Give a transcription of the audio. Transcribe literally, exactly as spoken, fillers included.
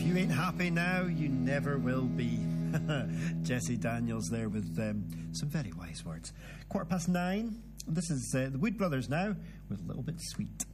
you ain't happy now, you never will be. Jesse Daniels there with um, some very wise words. Quarter past nine. This is uh, the Wood Brothers now with A Little Bit Sweet.